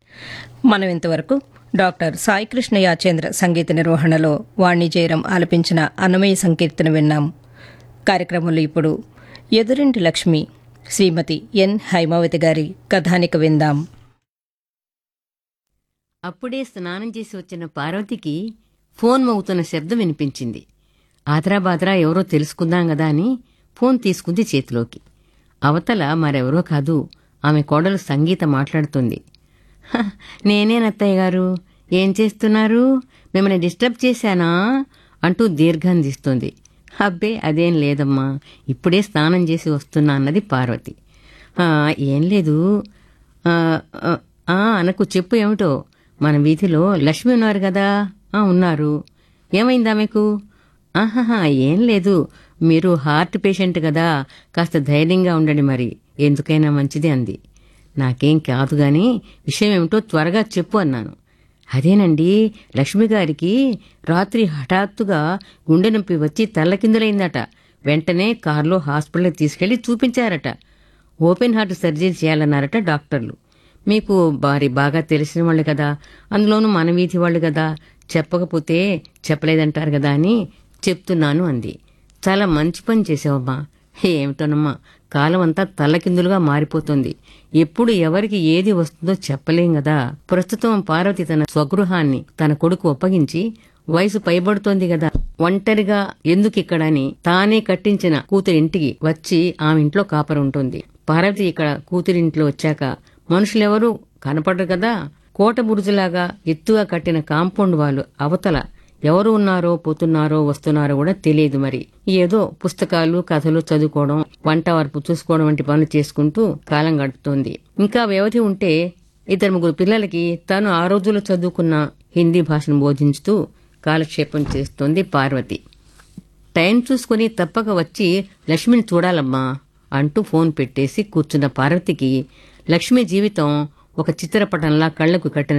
మనం ఇంతవరకు డాక్టర్ సాయికృష్ణ యాచేంద్ర సంగీత నిర్వహణలో వాణి జయరాం ఆలపించిన అన్నమయ్య సంకీర్తన విన్నాం. కార్యక్రమంలో ఇప్పుడు ఎదురింటి లక్ష్మి శ్రీమతి ఎన్ హైమావతి గారి కథానిక విందాం. అప్పుడే స్నానం చేసి వచ్చిన పార్వతికి ఫోన్ మోగుతున్న శబ్దం వినిపించింది. ఆదరాబాదరా ఎవరో తెలుసుకుందాం గదా అని ఫోన్ తీసుకుంది చేతిలోకి. అవతల మరెవరో కాదు, ఆమె కోడలు సంగీత మాట్లాడుతుంది. నేనేనత్తయ్య గారు, ఏం చేస్తున్నారు? మిమ్మల్ని డిస్టర్బ్ చేశానా అంటూ దీర్ఘం తీస్తుంది. అబ్బే అదేం లేదమ్మా, ఇప్పుడే స్నానం చేసి వస్తున్నా అన్నది పార్వతి. ఏం లేదు, అనకు, చెప్పు ఏమిటో. మన వీధిలో లక్ష్మి ఉన్నారు కదా? ఉన్నారు. ఏమైందా మీకు? ఆహాహా, ఏం లేదు, మీరు హార్ట్ పేషెంట్ కదా, కాస్త ధైర్యంగా ఉండండి, మరి ఎందుకైనా మంచిది అంది. నాకేం కాదు గాని విషయం ఏమిటో త్వరగా చెప్పు అన్నాను. అదేనండి, లక్ష్మిగారికి రాత్రి హఠాత్తుగా గుండె నొప్పి వచ్చి తల్లకిందులైందట. వెంటనే కారులో హాస్పిటల్కి తీసుకెళ్లి చూపించారట. ఓపెన్ హార్ట్ సర్జరీ చేయాలన్నారట డాక్టర్లు. మీకు బాగా తెలిసిన వాళ్ళు కదా, అందులోనూ మన వీధి వాళ్ళు కదా, చెప్పకపోతే చెప్పలేదంటారు కదా అని చెప్తున్నాను అంది. చాలా మంచి పని చేసావమ్మా. ఏమిటోనమ్మా, కాలం అంతా తల్లకిందులుగా మారిపోతుంది. ఎప్పుడు ఎవరికి ఏది వస్తుందో చెప్పలేం గదా. ప్రస్తుతం పార్వతి తన స్వగృహాన్ని తన కొడుకు ఒప్పగించి వయసు పైబడుతోంది గదా, ఒంటరిగా ఎందుకిక్కడని తానే కట్టించిన కూతురింటికి వచ్చి ఆమె ఇంట్లో కాపరుంటుంది. పార్వతి ఇక్కడ కూతురింట్లో వచ్చాక మనుషులెవరూ కనపడరు కదా. కోట బురుజులాగా ఎత్తుగా కట్టిన కాంపౌండ్ వాళ్ళు అవతల ఎవరు ఉన్నారో పోతున్నారో వస్తున్నారో కూడా తెలియదు. మరి ఏదో పుస్తకాలు కథలు చదువుకోవడం, వంట వరపు చూసుకోవడం వంటి పనులు చేసుకుంటూ కాలం గడుపుతోంది. ఇంకా వ్యవధి ఉంటే 2-3 పిల్లలకి తాను ఆ రోజుల్లో చదువుకున్న హిందీ భాషను బోధించుతూ కాలక్షేపం చేస్తోంది పార్వతి. టైం చూసుకుని తప్పక వచ్చి లక్ష్మిని చూడాలమ్మా అంటూ ఫోన్ పెట్టేసి కూర్చున్న పార్వతికి లక్ష్మి జీవితం ఒక చిత్రపటంలా కళ్లకు కట్టిన